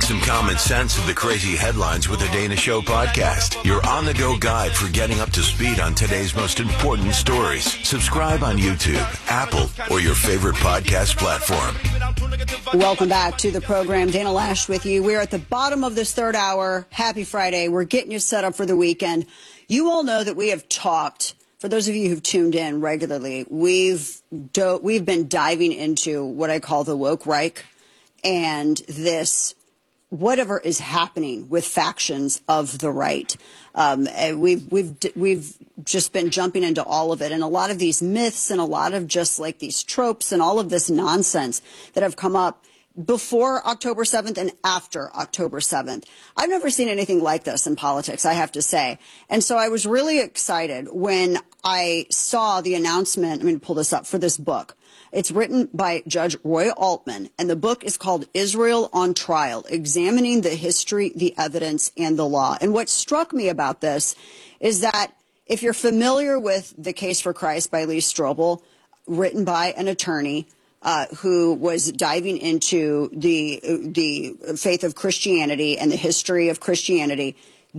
some common sense of the crazy headlines with the Dana Show podcast. Your on-the-go guide for getting up to speed on today's most important stories. Subscribe on YouTube, Apple, or your favorite podcast platform. Welcome back to the program. Dana Loesch with you. We're at the bottom of this third hour. Happy Friday. We're getting you set up for the weekend. You all know that we have talked. For those of you who've tuned in regularly, we've been diving into what I call the woke Reich and this whatever is happening with factions of the right. We've just been jumping into all of it, and a lot of these myths and a lot of just like these tropes and all of this nonsense that have come up before October 7th and after October 7th. I've never seen anything like this in politics, I have to say. And so I was really excited when I saw the announcement. I'm going to pull this up for this book. It's written by Judge Roy Altman, and the book is called Israel on Trial, Examining the History, the Evidence, and the Law. And what struck me about this is that if you're familiar with The Case for Christ by Lee Strobel, written by an attorney who was diving into the faith of Christianity and the history of Christianity,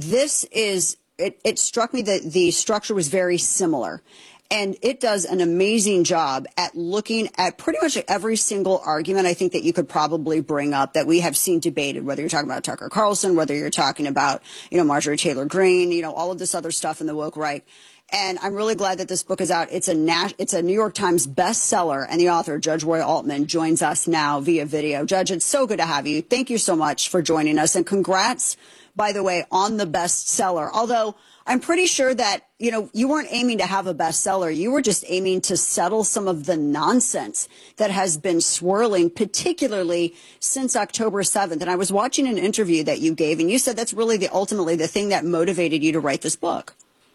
it struck me that the structure was very similar. And it does an amazing job at looking at pretty much every single argument I think that you could probably bring up that we have seen debated, whether you're talking about Tucker Carlson, whether you're talking about, Marjorie Taylor Greene, all of this other stuff in the woke right. And I'm really glad that this book is out. It's a New York Times bestseller, and the author, Judge Roy Altman, joins us now via video. Judge, it's so good to have you. Thank you so much for joining us, and congrats, by the way, on the bestseller. Although I'm pretty sure that, you weren't aiming to have a bestseller. You were just aiming to settle some of the nonsense that has been swirling, particularly since October 7th. And I was watching an interview that you gave, and you said that's really ultimately the thing that motivated you to write this book.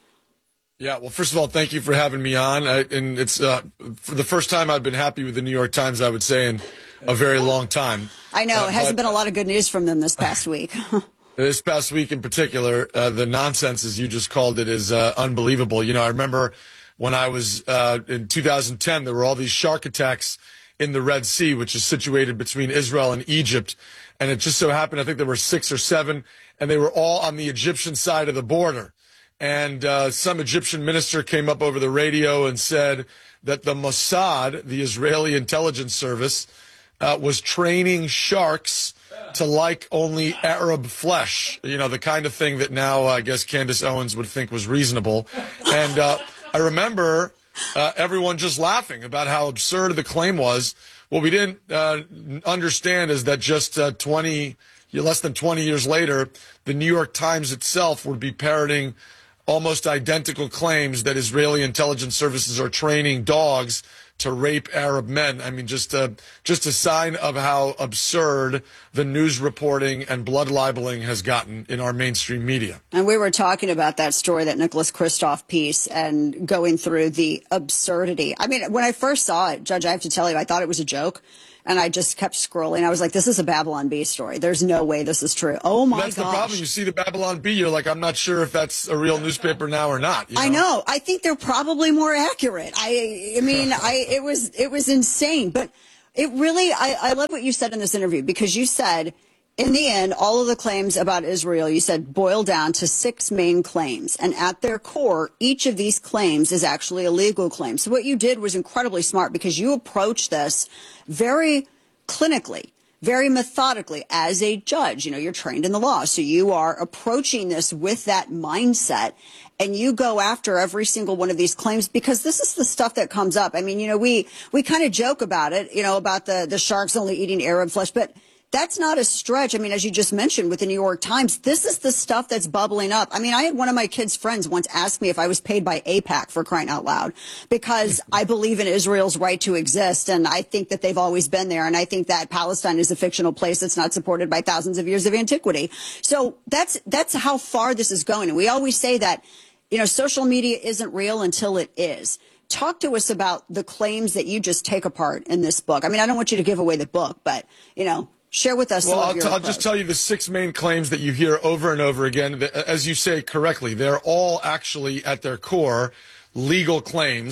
Yeah, well, first of all, thank you for having me on. And it's for the first time I've been happy with the New York Times, I would say, in a very long time. I know. It hasn't been a lot of good news from them this past week. This past week in particular, the nonsense, as you just called it, is unbelievable. I remember when I was in 2010, there were all these shark attacks in the Red Sea, which is situated between Israel and Egypt. And it just so happened, I think there were 6 or 7, and they were all on the Egyptian side of the border. And some Egyptian minister came up over the radio and said that the Mossad, the Israeli intelligence service, was training sharks to like only Arab flesh, the kind of thing that now I guess Candace Owens would think was reasonable. And I remember everyone just laughing about how absurd the claim was. What we didn't understand is that just less than 20 years later, the New York Times itself would be parroting almost identical claims that Israeli intelligence services are training dogs to rape Arab men. I mean, just a sign of how absurd the news reporting and blood libeling has gotten in our mainstream media. And we were talking about that story, that Nicholas Kristof piece, and going through the absurdity. I mean, when I first saw it, Judge, I have to tell you, I thought it was a joke. And I just kept scrolling. I was like, this is a Babylon Bee story. There's no way this is true. Oh, my gosh. That's the problem. You see the Babylon Bee, you're like, I'm not sure if that's a real newspaper now or not. I know. I think they're probably more accurate. It was insane. But it really, I love what you said in this interview, because you said, in the end, all of the claims about Israel, you said, boil down to 6 main claims. And at their core, each of these claims is actually a legal claim. So what you did was incredibly smart, because you approached this very clinically, very methodically as a judge. You're trained in the law. So you are approaching this with that mindset, and you go after every single one of these claims, because this is the stuff that comes up. I mean, we kind of joke about it, about the sharks only eating Arab flesh, but that's not a stretch. I mean, as you just mentioned with the New York Times, this is the stuff that's bubbling up. I mean, I had one of my kids' friends once ask me if I was paid by AIPAC, for crying out loud, because I believe in Israel's right to exist. And I think that they've always been there. And I think that Palestine is a fictional place that's not supported by thousands of years of antiquity. So that's how far this is going. And we always say that, social media isn't real until it is. Talk to us about the claims that you just take apart in this book. I mean, I don't want you to give away the book, but, share with us. Well, I'll just tell you the 6 main claims that you hear over and over again. As you say correctly, they're all actually at their core legal claims.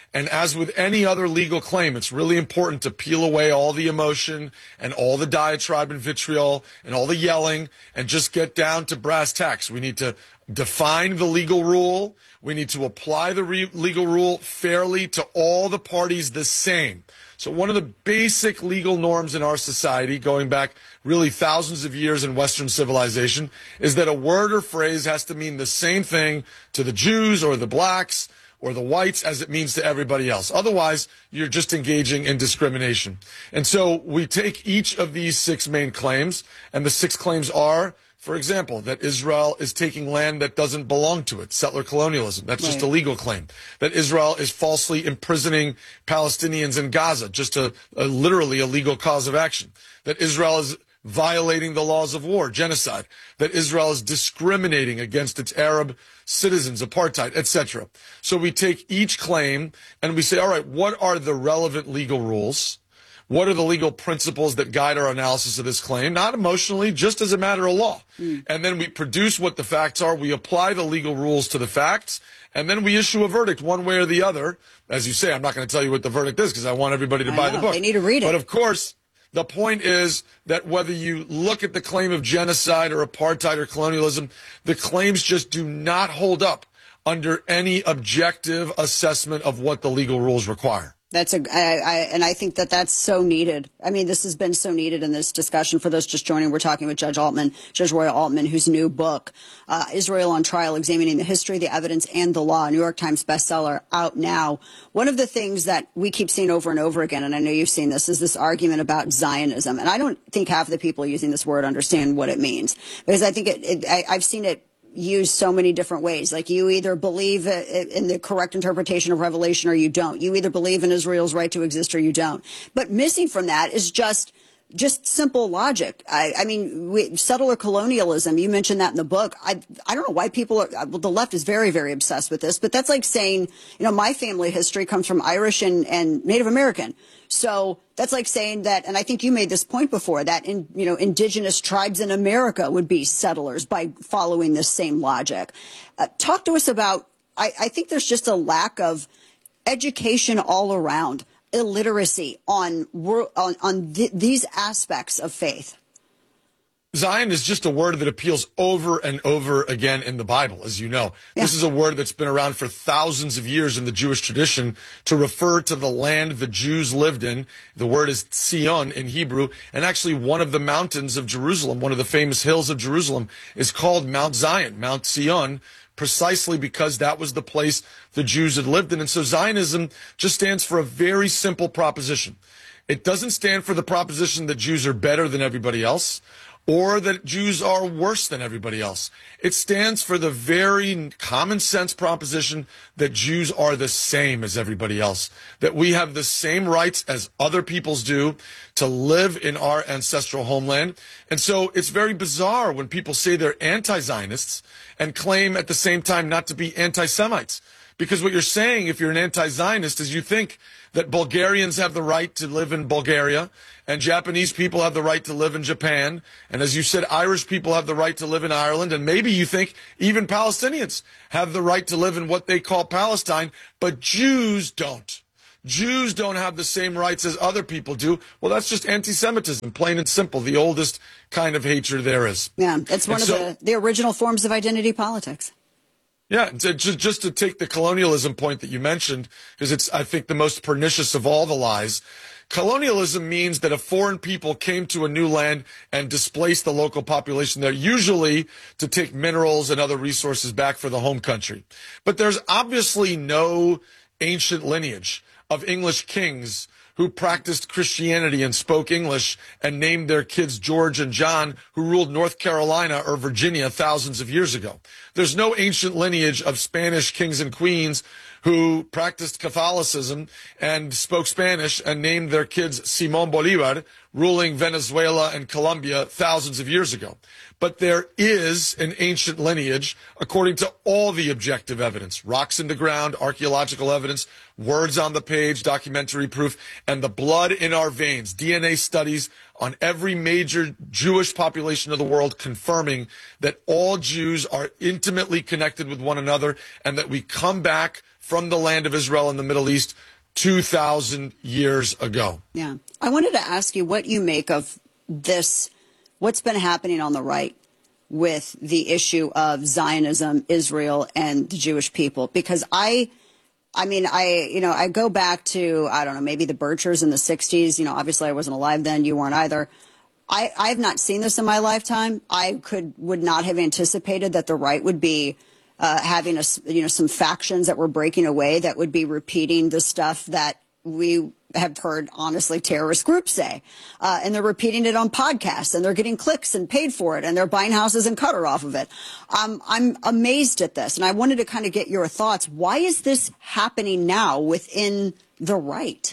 And as with any other legal claim, it's really important to peel away all the emotion and all the diatribe and vitriol and all the yelling and just get down to brass tacks. We need to define the legal rule. We need to apply the legal rule fairly to all the parties the same. So one of the basic legal norms in our society, going back really thousands of years in Western civilization, is that a word or phrase has to mean the same thing to the Jews or the blacks or the whites as it means to everybody else. Otherwise, you're just engaging in discrimination. And so we take each of these 6 main claims, and the 6 claims are, for example, that Israel is taking land that doesn't belong to it, settler colonialism. That's just a legal claim. That Israel is falsely imprisoning Palestinians in Gaza, just literally a legal cause of action. That Israel is violating the laws of war, genocide. That Israel is discriminating against its Arab citizens, apartheid, etc. So we take each claim and we say, all right, what are the relevant legal rules? What are the legal principles that guide our analysis of this claim? Not emotionally, just as a matter of law. And then we produce what the facts are. We apply the legal rules to the facts. And then we issue a verdict one way or the other. As you say, I'm not going to tell you what the verdict is because I want everybody to buy the book. They need to read it. But of course, the point is that whether you look at the claim of genocide or apartheid or colonialism, the claims just do not hold up under any objective assessment of what the legal rules require. And I think that that's so needed. I mean, this has been so needed in this discussion. For those just joining, we're talking with Judge Roy Altman, whose new book, Israel on Trial, Examining the History, the Evidence, and the Law, New York Times bestseller, out now. One of the things that we keep seeing over and over again, and I know you've seen this, is this argument about Zionism. And I don't think half of the people using this word understand what it means, because I think I've seen it used so many different ways. Like, you either believe in the correct interpretation of Revelation or you don't. You either believe in Israel's right to exist or you don't. But missing from that is just simple logic. I mean, settler colonialism, you mentioned that in the book. I don't know why people the left is very, very obsessed with this, but that's like saying, my family history comes from Irish and Native American. So that's like saying that, and I think you made this point before, that indigenous tribes in America would be settlers by following this same logic. Talk to us about, I think there's just a lack of education all around, illiteracy on these aspects of faith. Zion is just a word that appeals over and over again in the Bible, as you know. Yeah. This is a word that's been around for thousands of years in the Jewish tradition to refer to the land the Jews lived in. The word is Zion in Hebrew, and actually one of the mountains of Jerusalem, one of the famous hills of Jerusalem, is called Mount Zion, Mount Zion, precisely because that was the place the Jews had lived in. And so Zionism just stands for a very simple proposition. It doesn't stand for the proposition that Jews are better than everybody else, or that Jews are worse than everybody else. It stands for the very common sense proposition that Jews are the same as everybody else, that we have the same rights as other peoples do to live in our ancestral homeland. And so it's very bizarre when people say they're anti-Zionists and claim at the same time not to be anti-Semites. Because what you're saying, if you're an anti-Zionist, is you think that Bulgarians have the right to live in Bulgaria, and Japanese people have the right to live in Japan, and as you said, Irish people have the right to live in Ireland, and maybe you think even Palestinians have the right to live in what they call Palestine, but Jews don't. Jews don't have the same rights as other people do. Well, that's just anti-Semitism, plain and simple, the oldest kind of hatred there is. Yeah, it's one of the original forms of identity politics. Yeah, just to take the colonialism point that you mentioned, because it's, I think, the most pernicious of all the lies. Colonialism means that a foreign people came to a new land and displaced the local population there, usually to take minerals and other resources back for the home country. But there's obviously no ancient lineage of English kings who practiced Christianity and spoke English and named their kids George and John, who ruled North Carolina or Virginia thousands of years ago. There's no ancient lineage of Spanish kings and queens who practiced Catholicism and spoke Spanish and named their kids Simón Bolívar, ruling Venezuela and Colombia thousands of years ago. But there is an ancient lineage, according to all the objective evidence, rocks in the ground, archaeological evidence, words on the page, documentary proof, and the blood in our veins, DNA studies on every major Jewish population of the world confirming that all Jews are intimately connected with one another and that we come back from the land of Israel in the Middle East 2,000 years ago. Yeah. I wanted to ask you what you make of this, what's been happening on the right with the issue of Zionism, Israel, and the Jewish people, because I go back to, I don't know, maybe the Birchers in the 60s. Obviously I wasn't alive then. You weren't either. I have not seen this in my lifetime. I would not have anticipated that the right would be having some factions that were breaking away that would be repeating the stuff that we have heard, honestly, terrorist groups say. And they're repeating it on podcasts, and they're getting clicks and paid for it, and they're buying houses in Qatar off of it. I'm amazed at this, and I wanted to kind of get your thoughts. Why is this happening now within the right?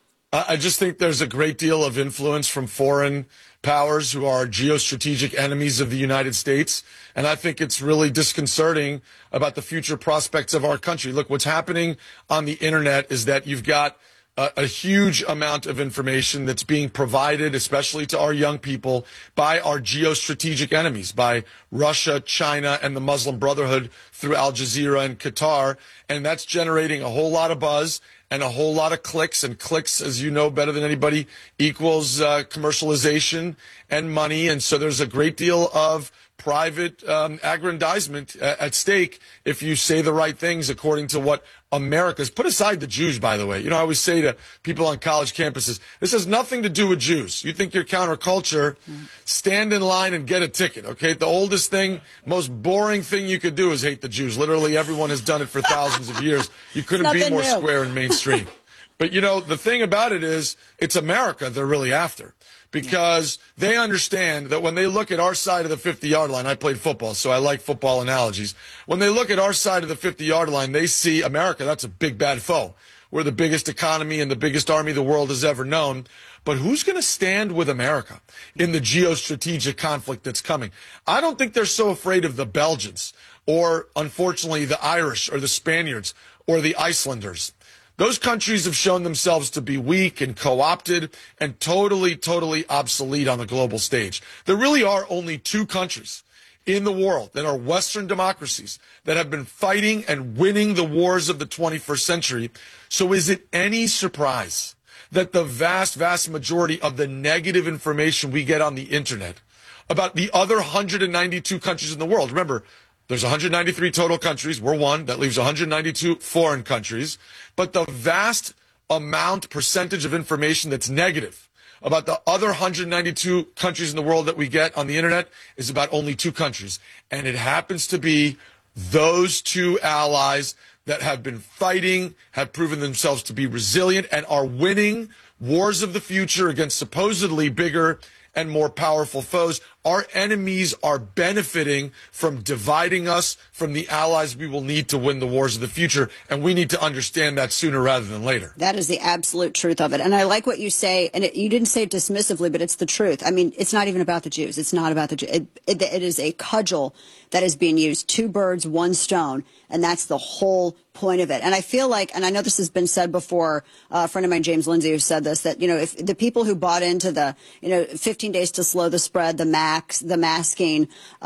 I just think there's a great deal of influence from foreign powers who are geostrategic enemies of the United States. And I think it's really disconcerting about the future prospects of our country. Look, what's happening on the internet is that you've got a huge amount of information that's being provided, especially to our young people, by our geostrategic enemies, by Russia, China, and the Muslim Brotherhood through Al Jazeera and Qatar. And that's generating a whole lot of buzz and a whole lot of clicks. And clicks, as you know better than anybody, equals commercialization and money. And so there's a great deal of private aggrandizement at stake if you say the right things according to what America's. Put aside the Jews, by the way. I always say to people on college campuses, this has nothing to do with Jews. You think you're counterculture, stand in line and get a ticket, okay? The oldest thing, most boring thing you could do is hate the Jews. Literally everyone has done it for thousands of years. You couldn't be more square and mainstream. But, the thing about it is it's America they're really after. Because they understand that when they look at our side of the 50-yard line, I played football, so I like football analogies. When they look at our side of the 50-yard line, they see America. That's a big, bad foe. We're the biggest economy and the biggest army the world has ever known. But who's going to stand with America in the geostrategic conflict that's coming? I don't think they're so afraid of the Belgians or, unfortunately, the Irish or the Spaniards or the Icelanders. Those countries have shown themselves to be weak and co-opted and totally, totally obsolete on the global stage. There really are only two countries in the world that are Western democracies that have been fighting and winning the wars of the 21st century. So is it any surprise that the vast, vast majority of the negative information we get on the internet about the other 192 countries in the world, remember, there's 193 total countries. We're one. That leaves 192 foreign countries. But the vast percentage of information that's negative about the other 192 countries in the world that we get on the internet is about only two countries. And it happens to be those two allies that have been fighting, have proven themselves to be resilient, and are winning wars of the future against supposedly bigger and more powerful foes. Our enemies are benefiting from dividing us from the allies we will need to win the wars of the future, and we need to understand that sooner rather than later. That is the absolute truth of it. And I like what you say, and you didn't say it dismissively, but it's the truth. I mean, it's not even about the Jews. It's not about the Jews. It is a cudgel that is being used. Two birds, one stone, and that's the whole point of it. And I feel like, and I know this has been said before, a friend of mine, James Lindsay, who said this, that, if the people who bought into the, 15 days to slow the spread, the masking,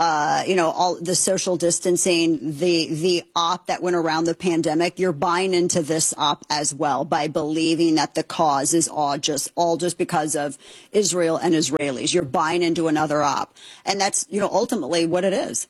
all the social distancing, the op that went around the pandemic, you're buying into this op as well by believing that the cause is all just because of Israel and Israelis. You're buying into another op. And that's, ultimately what it is.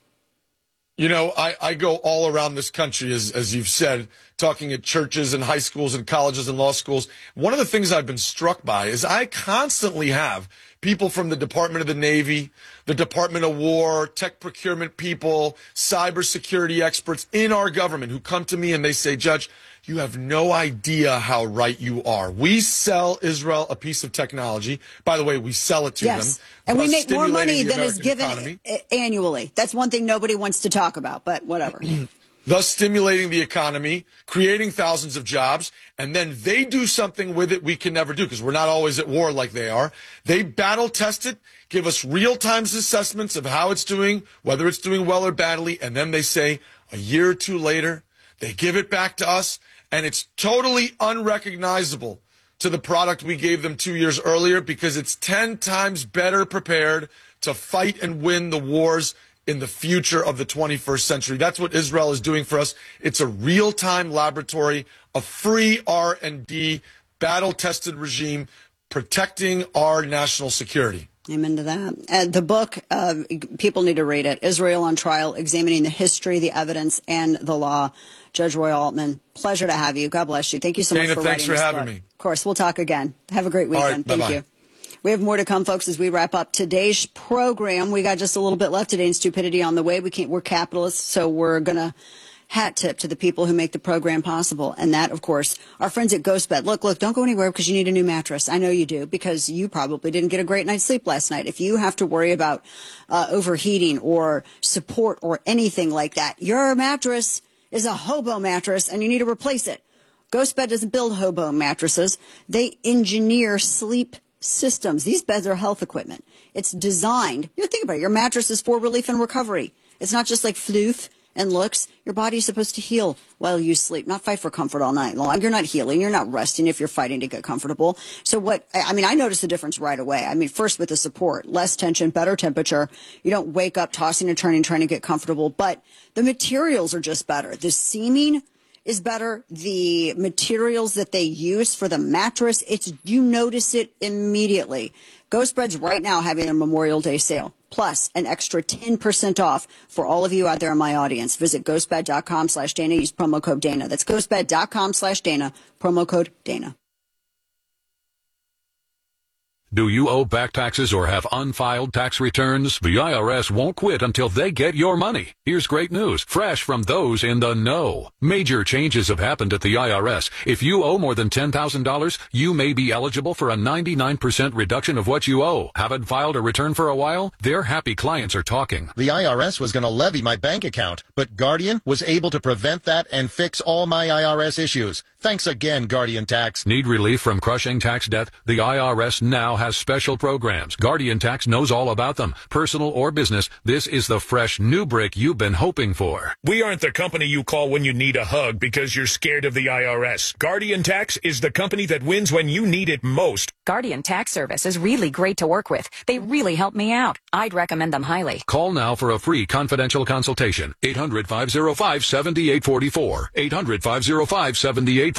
I go all around this country, as you've said, talking at churches and high schools and colleges and law schools. One of the things I've been struck by is I constantly have people from the Department of the Navy, the Department of War, tech procurement people, cybersecurity experts in our government who come to me and they say, Judge, you have no idea how right you are. We sell Israel a piece of technology. By the way, we sell it to them. And we make more money than is given annually. That's one thing nobody wants to talk about, but whatever. Thus stimulating the economy, creating thousands of jobs, and then they do something with it we can never do because we're not always at war like they are. They battle test it, give us real-time assessments of how it's doing, whether it's doing well or badly, and then they say a year or two later, they give it back to us, and it's totally unrecognizable to the product we gave them 2 years earlier because it's 10 times better prepared to fight and win the wars in the future of the 21st century. That's what Israel is doing for us. It's a real-time laboratory, a free R&D, battle-tested regime protecting our national security. Amen to that. The book, people need to read it. Israel on Trial, Examining the History, the Evidence, and the Law. Judge Roy Altman, pleasure to have you. God bless you. Thank you so much for writing this book. Thanks for having me. Of course, we'll talk again. Have a great weekend. All right, Thank you. We have more to come, folks, as we wrap up today's program. We got just a little bit left today in stupidity on the way. We're capitalists, so we're going to hat tip to the people who make the program possible. And that, of course, our friends at GhostBed. Look, don't go anywhere because you need a new mattress. I know you do, because you probably didn't get a great night's sleep last night. If you have to worry about overheating or support or anything like that, your mattress is a hobo mattress and you need to replace it. GhostBed doesn't build hobo mattresses. They engineer sleep systems. These beds are health equipment. It's designed. Think about it. Your mattress is for relief and recovery. It's not just like floof and looks. Your body's supposed to heal while you sleep, not fight for comfort all night long. You're not healing. You're not resting if you're fighting to get comfortable. So I noticed the difference right away. First with the support, less tension, better temperature. You don't wake up tossing and turning trying to get comfortable, but the materials are just better. The seaming is better. The materials that they use for the mattress, you notice it immediately. GhostBed's right now having a Memorial Day sale, plus an extra 10% off for all of you out there in my audience. Visit ghostbed.com/Dana. Use promo code Dana. That's ghostbed.com/Dana, promo code Dana. Do you owe back taxes or have unfiled tax returns? The IRS won't quit until they get your money. Here's great news, fresh from those in the know. Major changes have happened at the IRS. If you owe more than $10,000, you may be eligible for a 99% reduction of what you owe. Haven't filed a return for a while? Their happy clients are talking. The IRS was going to levy my bank account, but Guardian was able to prevent that and fix all my IRS issues. Thanks again, Guardian Tax. Need relief from crushing tax debt? The IRS now has special programs. Guardian Tax knows all about them. Personal or business, this is the fresh new brick you've been hoping for. We aren't the company you call when you need a hug because you're scared of the IRS. Guardian Tax is the company that wins when you need it most. Guardian Tax Service is really great to work with. They really help me out. I'd recommend them highly. Call now for a free confidential consultation. 800-505-7844. 800-505-7844.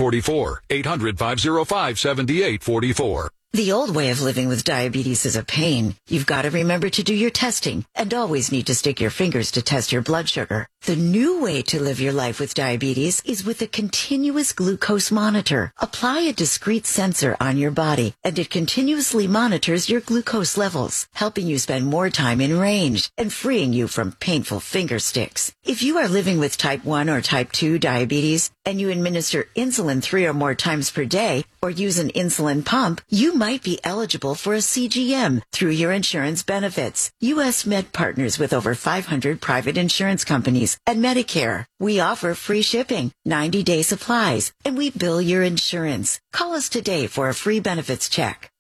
800-505-7844. The old way of living with diabetes is a pain. You've got to remember to do your testing and always need to stick your fingers to test your blood sugar. The new way to live your life with diabetes is with a continuous glucose monitor. Apply a discrete sensor on your body, and it continuously monitors your glucose levels, helping you spend more time in range and freeing you from painful finger sticks. If you are living with type 1 or type 2 diabetes and you administer insulin 3 or more times per day or use an insulin pump, you might be eligible for a CGM through your insurance benefits. U.S. Med partners with over 500 private insurance companies and Medicare. We offer free shipping, 90-day supplies, and we bill your insurance. Call us today for a free benefits check.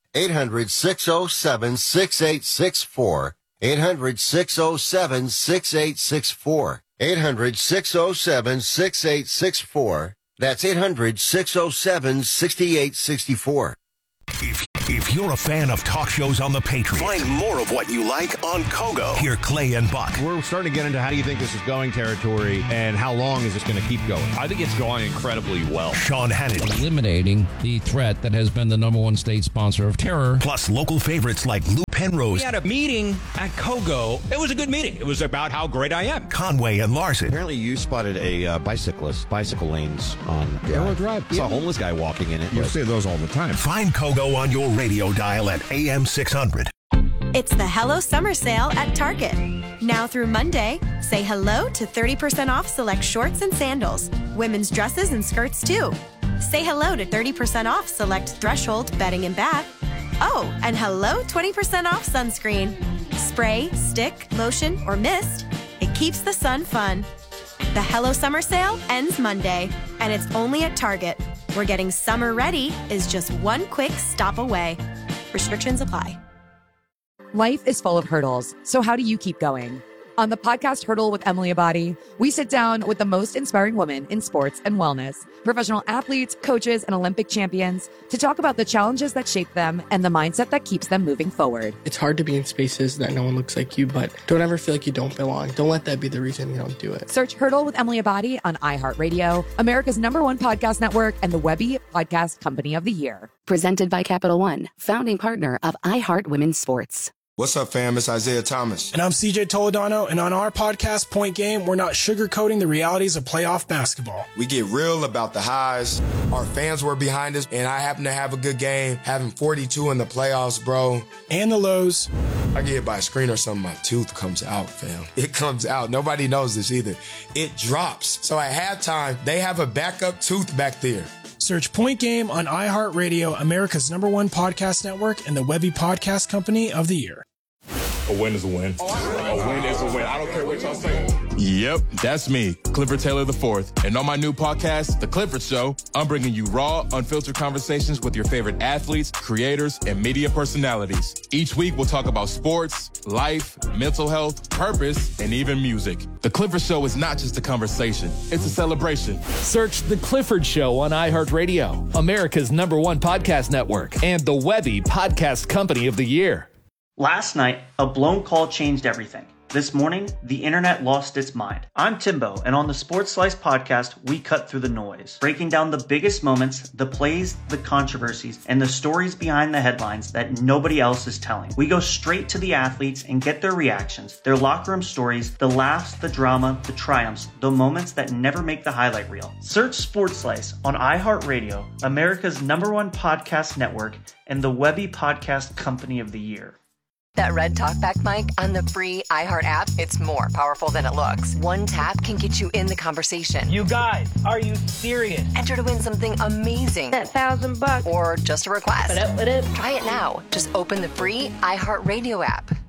800-607-6864. 800-607-6864. 800-607-6864. That's 800-607-6864. If you're a fan of talk shows on the Patriot, Find more of what you like on Kogo. hear Clay and Buck. We're starting to get into how do you think this is going territory and how long is this going to keep going? I think it's going incredibly well. Sean Hannity. Eliminating the threat that has been the number one state sponsor of terror. Plus local favorites like Lou Penrose. We had a meeting at Kogo. It was a good meeting. It was about how great I am. Conway and Larson. Apparently you spotted a bicycle lanes on Arrow Drive. Saw a homeless guy walking in it. You see those all the time. Find Kogo on your radio dial at AM 600. It's the Hello Summer Sale at Target. Now through Monday, say hello to 30% off select shorts and sandals, women's dresses and skirts too. Say hello to 30% off select Threshold bedding and bath. Oh, and hello 20% off sunscreen. Spray, stick, lotion, or mist. It keeps the sun fun. The Hello Summer Sale ends Monday, and it's only at Target, where getting summer ready is just one quick stop away. Restrictions apply. Life is full of hurdles, so how do you keep going? On the podcast Hurdle with Emily Abadi, we sit down with the most inspiring women in sports and wellness, professional athletes, coaches, and Olympic champions to talk about the challenges that shape them and the mindset that keeps them moving forward. It's hard to be in spaces that no one looks like you, but don't ever feel like you don't belong. Don't let that be the reason you don't do it. Search Hurdle with Emily Abadi on iHeartRadio, America's #1 podcast network, and the Webby Podcast Company of the Year. Presented by Capital One, founding partner of iHeart Women's Sports. What's up, fam? It's Isaiah Thomas. And I'm CJ Toledano, and on our podcast, Point Game, we're not sugarcoating the realities of playoff basketball. We get real about the highs. Our fans were behind us, and I happen to have a good game, having 42 in the playoffs, bro. And the lows. I get hit by a screen or something, my tooth comes out, fam. It comes out. Nobody knows this either. It drops. So at halftime, they have a backup tooth back there. Search Point Game on iHeartRadio, America's #1 podcast network, and the Webby Podcast Company of the Year. A win is a win. A win is a win. I don't care what y'all say. Yep, that's me, Clifford Taylor IV. And on my new podcast, The Clifford Show, I'm bringing you raw, unfiltered conversations with your favorite athletes, creators, and media personalities. Each week, we'll talk about sports, life, mental health, purpose, and even music. The Clifford Show is not just a conversation. It's a celebration. Search The Clifford Show on iHeartRadio, America's #1 podcast network, and the Webby Podcast Company of the Year. Last night, a blown call changed everything. This morning, the internet lost its mind. I'm Timbo, and on the Sports Slice podcast, we cut through the noise, breaking down the biggest moments, the plays, the controversies, and the stories behind the headlines that nobody else is telling. We go straight to the athletes and get their reactions, their locker room stories, the laughs, the drama, the triumphs, the moments that never make the highlight reel. Search Sports Slice on iHeartRadio, America's #1 podcast network, and the Webby Podcast Company of the Year. That red talkback mic on the free iHeart app, it's more powerful than it looks. One tap can get you in the conversation. You guys, are you serious? Enter to win something amazing. That $1,000. Or just a request. What up? Try it now. Just open the free iHeart Radio app.